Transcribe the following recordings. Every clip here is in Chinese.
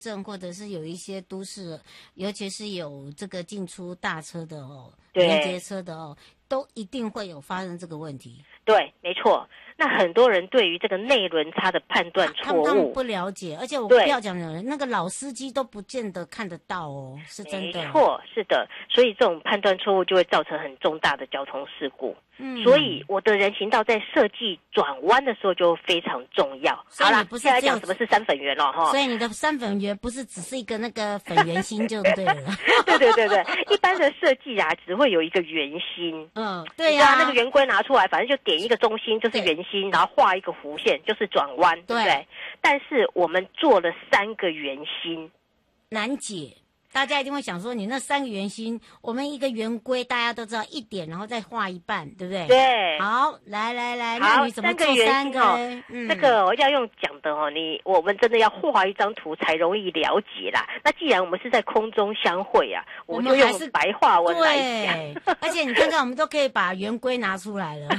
镇或者是有一些都市，尤其是有这个进出大车的哦， 对连接车的哦，都一定会有发生这个问题。 对，没错。那很多人对于这个内轮差的判断错误， 他们不了解，而且我不要讲的，那个老司机都不见得看得到哦，是真的。 没错，是的，所以这种判断错误就会造成很重大的交通事故。所以我的人行道在设计转弯的时候就非常重要。好啦，现在讲什么是三粉圆了哈。 所以你的三粉圆不是只是一个那个粉圆心就对了。 对，一般的设计啊，只会有一个圆心。 对呀， 那个圆规拿出来，反正就点一个中心就是圆心，然后画一个弧线就是转弯，对不对？但是我们做了3个圆心， 难解。大家一定会想说，你那3个圆心，我们一个圆规大家都知道一点，然后再画一半，对不对？ 对。 好，来，那你怎么做3个呢？ 这个我要用讲的哦，我们真的要画一张图才容易了解啦。那既然我们是在空中相会啊，我就用白话文来讲。 而且你看看，我们都可以把圆规拿出来了。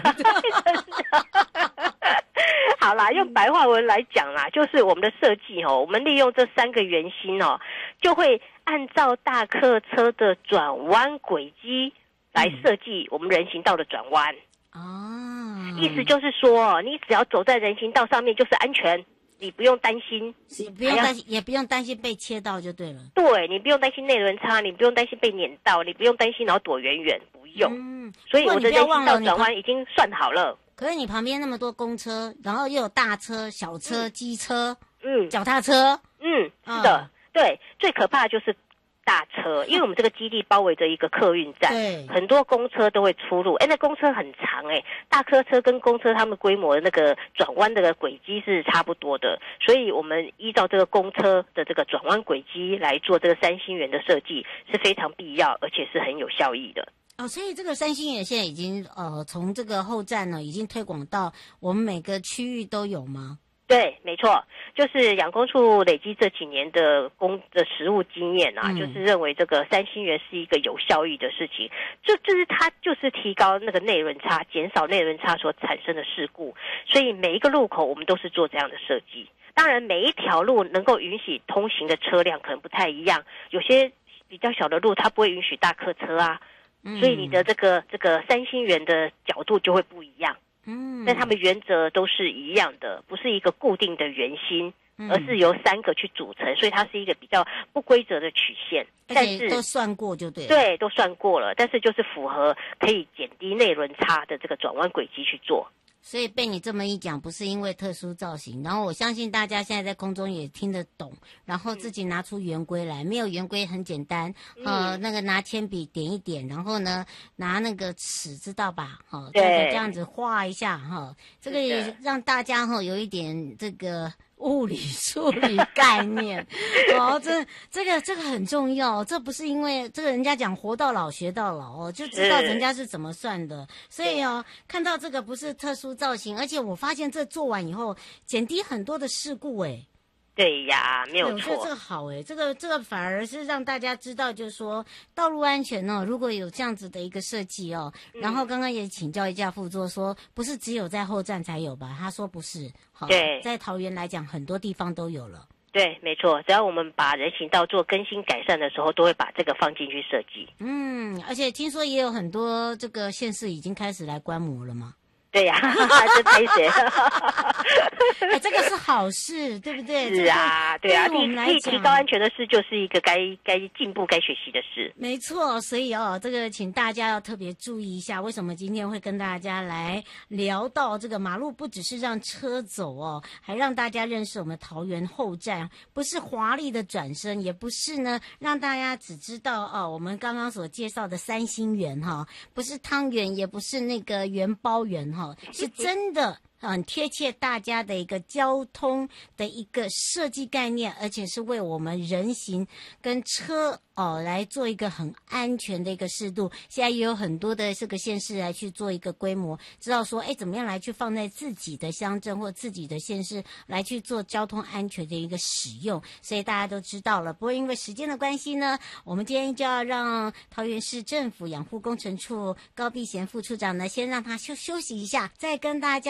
好啦，用白话文来讲啦，就是我们的设计哦，我们利用这3个圆心哦，就会按照大客车的转弯轨迹来设计我们人行道的转弯。意思就是说，你只要走在人行道上面就是安全，你不用担心， 也不用担心被切到就对了。 对，你不用担心内轮差，你不用担心被碾到，你不用担心然后躲远远，不用。所以我的人行道转弯已经算好了。 可是你旁边那么多公车，然后又有大车、小车、机车，脚踏车， 是的，对，最可怕的就是大车，因为我们这个基地包围着一个客运站，很多公车都会出入。那公车很长大客车跟公车它们规模的那个转弯的轨迹是差不多的，所以我们依照这个公车的这个转弯轨迹来做这个3星圆的设计是非常必要，而且是很有效益的。 所以这个3星圆现在已经从这个后站呢，已经推广到我们每个区域都有吗？ 对，没错，就是养工处累积这几年的实务经验啊，就是认为这个3星圆是一个有效益的事情，就是它就是提高那个内轮差，减少内轮差所产生的事故，所以每一个路口我们都是做这样的设计。当然，每一条路能够允许通行的车辆可能不太一样，有些比较小的路它不会允许大客车啊。所以你的这个3星圆的角度就会不一样，但他们原则都是一样的，不是一个固定的圆心，而是由3个去组成，所以它是一个比较不规则的曲线。 但是都算过就对了。 对，都算过了，但是就是符合可以减低内轮差的这个转弯轨迹去做。 所以被你这么一讲，不是因为特殊造型，然后我相信大家现在在空中也听得懂，然后自己拿出圆规来，没有圆规很简单，那个拿铅笔点一点，然后呢拿那个尺，知道吧？这样子画一下这个也让大家有一点这个物理数理概念这个很重要，这不是因为这个人家讲活到老学到老就知道人家是怎么算的，所以看到这个不是特殊造型，而且我发现这做完以后减低很多的事故对呀，没有错。 我觉得这个好这个反而是让大家知道，就是说道路安全如果有这样子的一个设计然后刚刚也请教一下副座说，不是只有在后站才有吧？他说不是， 对， 在桃园来讲，很多地方都有了。 对，没错，只要我们把人行道做更新改善的时候，都会把这个放进去设计。 而且听说也有很多这个县市已经开始来观摩了嘛。 对呀，这拍谁？ 这个是好事，对不对？ 是啊，对啊，提高安全的事就是一个该进步、该学习的事。 没错，所以这个请大家要特别注意一下，为什么今天会跟大家来聊到这个马路不只是让车走还让大家认识我们桃园后站，不是华丽的转身，也不是呢让大家只知道我们刚刚所介绍的3星圆不是汤圆，也不是那个元包圆是真的很贴切大家的一个交通的一个设计概念，而且是为我们人行跟车来做一个很安全的一个适度。现在也有很多的这个县市来去做一个规模，知道说怎么样来去放在自己的乡镇或自己的县市来去做交通安全的一个使用，所以大家都知道了。不过因为时间的关系呢，我们今天就要让桃园市政府养护工程处高碧贤副处长呢先让他休息一下，再跟大家说声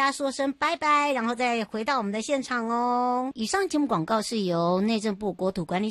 声拜拜，然后再回到我们的现场哦。以上节目广告是由内政部国土管理